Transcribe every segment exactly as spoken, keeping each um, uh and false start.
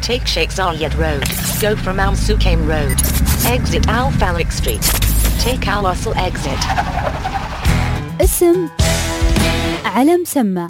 Take Sheikh Zayed Road. Go from Al Sukaim Road. Exit Al Falak Street. Take Al Wasl exit. اسم على مسمى.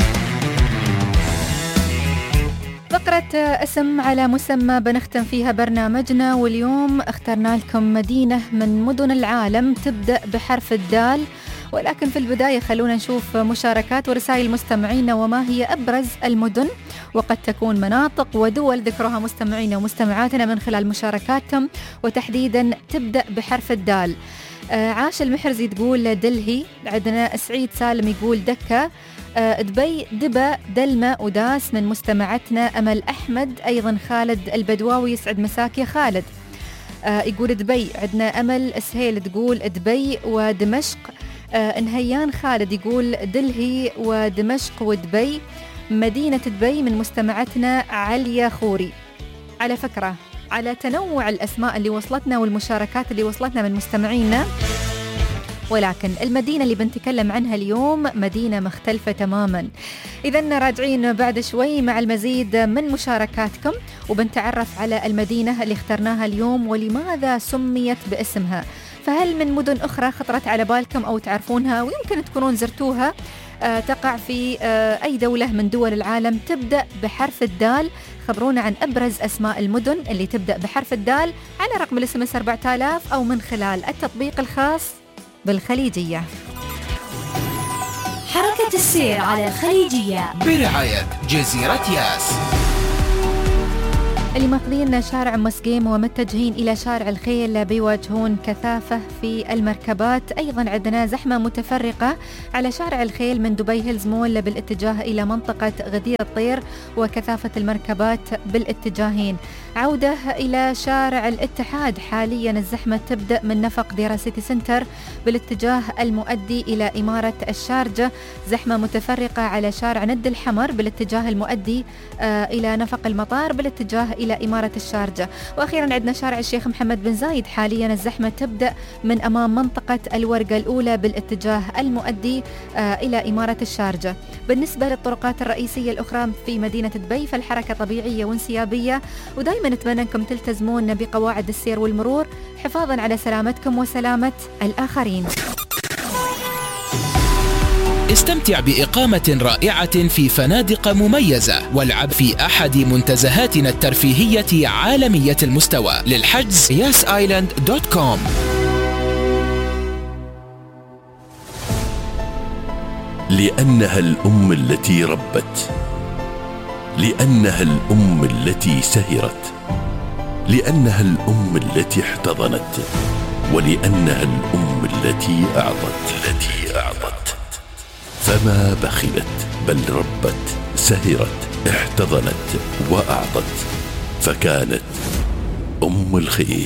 فقرة اسم على مسمى بنختم فيها برنامجنا، واليوم اخترنا لكم مدينة من مدن العالم تبدأ بحرف الدال. ولكن في البداية خلونا نشوف مشاركات ورسائل مستمعينا وما هي أبرز المدن، وقد تكون مناطق ودول ذكرها مستمعينا ومستمعاتنا من خلال مشاركاتهم، وتحديدا تبدأ بحرف الدال. آه عاش المحرزي تقول دلهي، عندنا سعيد سالم يقول دكة، آه دبي دبا دلمة وداس من مستمعتنا أمل أحمد، أيضا خالد البدواوي يسعد مساك يا خالد. آه يقول دبي، عندنا أمل سهيل تقول دبي ودمشق. آه نهيان خالد يقول دلهي ودمشق ودبي. مدينة دبي من مستمعتنا عليا خوري. على فكرة على تنوع الأسماء اللي وصلتنا والمشاركات اللي وصلتنا من مستمعينا، ولكن المدينة اللي بنتكلم عنها اليوم مدينة مختلفة تماما. إذن راجعين بعد شوي مع المزيد من مشاركاتكم، وبنتعرف على المدينة اللي اخترناها اليوم ولماذا سميت باسمها. فهل من مدن أخرى خطرت على بالكم أو تعرفونها ويمكن تكونون زرتوها؟ آه تقع في آه أي دولة من دول العالم تبدأ بحرف الدال؟ خبرونا عن أبرز أسماء المدن اللي تبدأ بحرف الدال على رقم الاس ام اس أربعة آلاف أو من خلال التطبيق الخاص بالخليجية. حركة السير على الخليجية برعاية جزيرة ياس. اللي ماخذين شارع مسقيم ومتجهين إلى شارع الخيل بيواجهون كثافة في المركبات. أيضا عندنا زحمة متفرقة على شارع الخيل من دبي هيلز مول بالاتجاه إلى منطقة غدير الطير، وكثافة المركبات بالاتجاهين. عودة إلى شارع الاتحاد، حاليا الزحمة تبدأ من نفق ديرا سيتي سنتر بالاتجاه المؤدي إلى إمارة الشارجة. زحمة متفرقة على شارع ند الحمر بالاتجاه المؤدي آه إلى نفق المطار بالاتجاه إلى إمارة الشارجة. وأخيرا عندنا شارع الشيخ محمد بن زايد، حاليا الزحمة تبدأ من أمام منطقة الورقة الأولى بالاتجاه المؤدي آه إلى إمارة الشارجة. بالنسبة للطرقات الرئيسية الأخرى في مدينة دبي فالحركة طبيعية وانسيابية، ودائما نتمنى أنكم تلتزمون بقواعد السير والمرور حفاظا على سلامتكم وسلامة الآخرين. استمتع بإقامة رائعة في فنادق مميزة، والعب في أحد منتزهاتنا الترفيهية عالمية المستوى. للحجز ياس آيلاند دوت كوم. لأنها الأم التي ربت، لأنها الأم التي سهرت، لأنها الأم التي احتضنت، ولأنها الأم التي أعطت التي أعطت فما بخلت بل ربت، سهرت، احتضنت وأعطت، فكانت أم الخير.